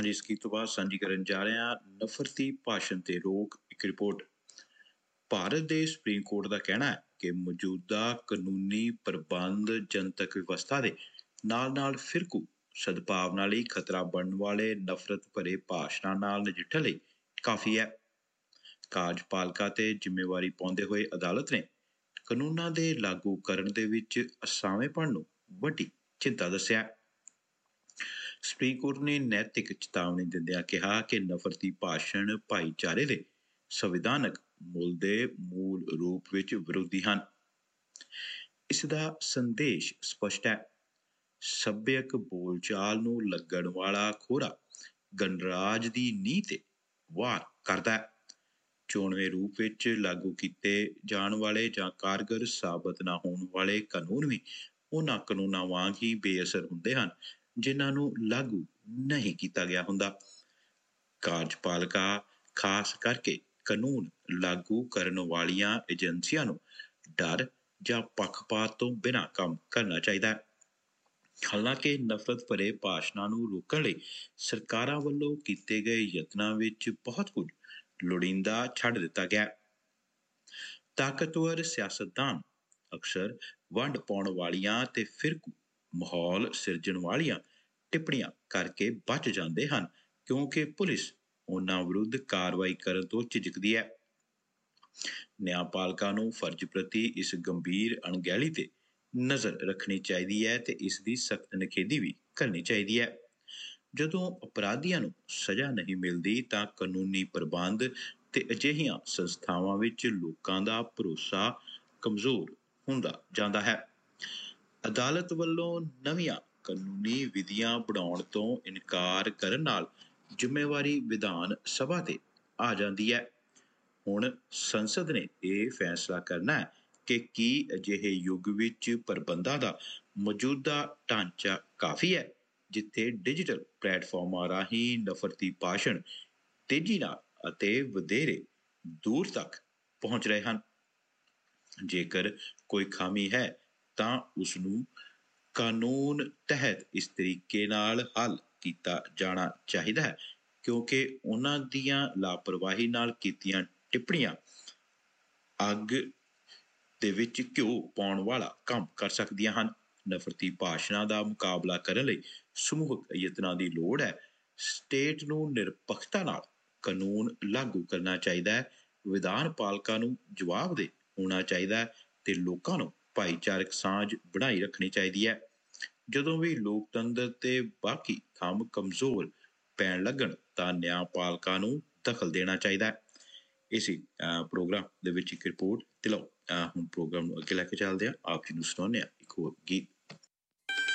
ਹਾਂਜੀ, ਇਸ ਗੀਤ ਤੋਂ ਬਾਅਦ ਸਾਂਝੀ ਕਰਨ ਜਾ ਰਹੇ ਹਾਂ ਨਫ਼ਰਤੀ ਭਾਸ਼ਣ ਤੇ ਰੋਕ ਇੱਕ ਰਿਪੋਰਟ। ਭਾਰਤ ਦੇ ਸੁਪਰੀਮ ਕੋਰਟ ਦਾ ਕਹਿਣਾ ਹੈ ਕਿ ਮੌਜੂਦਾ ਕਾਨੂੰਨੀ ਪ੍ਰਬੰਧ ਜਨਤਕ ਵਿਵਸਥਾ ਦੇ ਨਾਲ-ਨਾਲ ਫਿਰਕੂ ਸਦਭਾਵਨਾ ਲਈ ਖਤਰਾ ਬਣਨ ਵਾਲੇ ਨਫ਼ਰਤ ਭਰੇ ਭਾਸ਼ਣਾਂ ਨਾਲ ਨਜਿੱਠਣ ਲਈ ਕਾਫੀ ਹੈ। ਕਾਰਜਪਾਲਿਕਾ ਤੇ ਜ਼ਿੰਮੇਵਾਰੀ ਪਾਉਂਦੇ ਹੋਏ ਅਦਾਲਤ ਨੇ ਕਾਨੂੰਨਾਂ ਦੇ ਲਾਗੂ ਕਰਨ ਦੇ ਵਿੱਚ ਅਸਾਵੇਂਪਣ ਨੂੰ ਵੱਡੀ ਚਿੰਤਾ ਦੱਸਿਆ ਹੈ। ਸੁਪਰੀਮ ਕੋਰਟ ਨੇ ਨੈਤਿਕ ਚੇਤਾਵਨੀ ਦਿੰਦਿਆਂ ਕਿਹਾ ਕਿ ਨਫ਼ਰਤੀ ਭਾਸ਼ਣ ਭਾਈਚਾਰੇ ਦੇ ਸੰਵਿਧਾਨਕ ਮੁੱਲ ਦੇ ਮੂਲ ਰੂਪ ਵਿੱਚ ਵਿਰੋਧੀ ਹਨ। ਇਸ ਦਾ ਸੰਦੇਸ਼ ਸਪਸ਼ਟ ਹੈ। ਸੱਭਿਅਕ ਬੋਲਚਾਲ ਨੂੰ ਲੱਗਣ ਵਾਲਾ ਖੋਰਾ ਗਣਰਾਜ ਦੀ ਨੀਂਹ ਤੇ ਵਾਰ ਕਰਦਾ ਹੈ। ਚੋਣਵੇਂ ਰੂਪ ਵਿੱਚ ਲਾਗੂ ਕੀਤੇ ਜਾਣ ਵਾਲੇ ਜਾਂ ਕਾਰਗਰ ਸਾਬਤ ਨਾ ਹੋਣ ਵਾਲੇ ਕਾਨੂੰਨ ਵੀ ਉਹਨਾਂ ਕਾਨੂੰਨਾਂ ਵਾਂਗ ਹੀ ਬੇਅਸਰ ਹੁੰਦੇ ਹਨ ਜਿਨ੍ਹਾਂ ਨੂੰ ਲਾਗੂ ਨਹੀਂ ਕੀਤਾ ਗਿਆ ਹੁੰਦਾ। ਕਾਰਜਪਾਲਿਕਾ ਖਾਸ ਕਰਕੇ ਕਾਨੂੰਨ ਲਾਗੂ ਕਰਨ ਵਾਲੀਆਂ ਏਜੰਸੀਆਂ ਨੂੰ ਡਰ ਜਾਂ ਪੱਖਪਾਤ ਤੋਂ ਬਿਨਾਂ ਕੰਮ ਕਰਨਾ ਚਾਹੀਦਾ ਹੈ। ਹਾਲਾਂਕਿ ਨਫ਼ਰਤ ਭਰੇ ਭਾਸ਼ਣਾਂ ਨੂੰ ਰੋਕਣ ਲਈ ਸਰਕਾਰਾਂ ਵੱਲੋਂ ਕੀਤੇ ਗਏ ਯਤਨਾਂ ਵਿੱਚ ਬਹੁਤ ਕੁਝ ਲੋੜੀਂਦਾ ਛੱਡ ਦਿੱਤਾ ਗਿਆ। ਤਾਕਤਵਰ ਸਿਆਸਤਦਾਨ ਅਕਸਰ ਵੰਡ ਪਾਉਣ ਵਾਲੀਆਂ ਤੇ ਫਿਰਕੂ ਮਾਹੌਲ ਸਿਰਜਣ ਵਾਲੀਆਂ ਟਿੱਪਣੀਆਂ ਕਰਕੇ ਬਚ ਜਾਂਦੇ ਹਨ ਕਿਉਂਕਿ ਪੁਲਿਸ ਉਹਨਾਂ ਵਿਰੁੱਧ ਕਾਰਵਾਈ ਕਰਨ ਤੋਂ ਝਿਜਕਦੀ ਹੈ। ਨਿਆਂਪਾਲਿਕਾ ਨੂੰ ਫਰਜ਼ ਪ੍ਰਤੀ ਇਸ ਗੰਭੀਰ ਅਣਗਹਿਲੀ ਤੇ ਨਜ਼ਰ ਰੱਖਣੀ ਚਾਹੀਦੀ ਹੈ ਤੇ ਇਸ ਦੀ ਸਖਤ ਨਿਖੇਧੀ ਵੀ ਕਰਨੀ ਚਾਹੀਦੀ ਹੈ। ਜਦੋਂ ਅਪਰਾਧੀਆਂ ਨੂੰ ਸਜ਼ਾ ਨਹੀਂ ਮਿਲਦੀ ਤਾਂ ਕਾਨੂੰਨੀ ਪ੍ਰਬੰਧ ਤੇ ਅਜਿਹੀਆਂ ਸੰਸਥਾਵਾਂ ਵਿੱਚ ਲੋਕਾਂ ਦਾ ਭਰੋਸਾ ਕਮਜ਼ੋਰ ਹੁੰਦਾ ਜਾਂਦਾ ਹੈ। ਅਦਾਲਤ ਵੱਲੋਂ ਨਵੀਆਂ ਕਾਨੂੰਨੀ ਵਿਧੀਆਂ ਬਣਾਉਣ ਤੋਂ ਇਨਕਾਰ ਕਰਨ ਨਾਲ ਜ਼ਿੰਮੇਵਾਰੀ ਵਿਧਾਨ ਸਭਾ ਤੇ ਆ ਜਾਂਦੀ ਹੈ। ਹੁਣ ਸੰਸਦ ਨੇ ਇਹ ਫੈਸਲਾ ਕਰਨਾ ਹੈ ਕਿ ਕੀ ਅਜਿਹੇ ਯੁੱਗ ਵਿੱਚ ਪ੍ਰਬੰਧਾਂ ਦਾ ਮੌਜੂਦਾ ਢਾਂਚਾ ਕਾਫੀ ਹੈ ਜਿੱਥੇ ਡਿਜੀਟਲ ਪਲੇਟਫਾਰਮਾਂ ਰਾਹੀਂ ਨਫ਼ਰਤੀ ਭਾਸ਼ਣ ਤੇਜ਼ੀ ਨਾਲ ਅਤੇ ਵਧੇਰੇ ਦੂਰ ਤੱਕ ਪਹੁੰਚ ਰਹੇ ਹਨ। ਜੇਕਰ ਕੋਈ ਖਾਮੀ ਹੈ ਤਾਂ ਉਸ ਨੂੰ ਕਾਨੂੰਨ ਤਹਿਤ ਇਸ ਤਰੀਕੇ ਨਾਲ ਹੱਲ ਕੀਤਾ ਜਾਣਾ ਚਾਹੀਦਾ ਹੈ ਕਿਉਂਕਿ ਉਹਨਾਂ ਦੀਆਂ ਲਾਪਰਵਾਹੀ ਨਾਲ ਕੀਤੀਆਂ ਟਿੱਪਣੀਆਂ ਅੱਗ ਦੇ ਵਿੱਚ ਘਿਓ ਪਾਉਣ ਵਾਲਾ ਕੰਮ ਕਰ ਸਕਦੀਆਂ ਹਨ। ਨਫ਼ਰਤੀ ਭਾਸ਼ਣਾਂ ਦਾ ਮੁਕਾਬਲਾ ਕਰਨ ਲਈ ਸਮੂਹਕ ਯਤਨਾਂ ਦੀ ਲੋੜ ਹੈ। ਸਟੇਟ ਨੂੰ ਨਿਰਪੱਖਤਾ ਨਾਲ ਕਾਨੂੰਨ ਲਾਗੂ ਕਰਨਾ ਚਾਹੀਦਾ ਹੈ, ਵਿਧਾਨ ਪਾਲਿਕਾ ਨੂੰ ਜਵਾਬਦੇਹ ਹੋਣਾ ਚਾਹੀਦਾ ਹੈ ਤੇ ਲੋਕਾਂ ਨੂੰ ਭਾਈਚਾਰਕ ਸਾਂਝ ਬਣਾਈ ਰੱਖਣੀ ਚਾਹੀਦੀ ਹੈ। ਜਦੋਂ ਵੀ ਲੋਕਤੰਤਰ ਤੇ ਬਾਕੀ ਥੰਮ ਕਮਜ਼ੋਰ ਪੈਣ ਲੱਗਣ ਤਾਂ ਨਿਆਂਪਾਲਿਕਾ ਨੂੰ ਦਖਲ ਦੇਣਾ ਚਾਹੀਦਾ ਹੈ। ਇਸੇ ਪ੍ਰੋਗਰਾਮ ਦੇ ਵਿੱਚ ਇੱਕ ਰਿਪੋਰਟ ਤੇ ਲਓ ਹੁਣ ਪ੍ਰੋਗਰਾਮ ਨੂੰ ਅੱਗੇ ਲੈ ਕੇ ਚੱਲਦੇ ਹਾਂ। ਆਪ ਜੀ ਨੂੰ ਸੁਣਾਉਂਦੇ ਹਾਂ ਇੱਕ ਹੋਰ ਗੀਤ।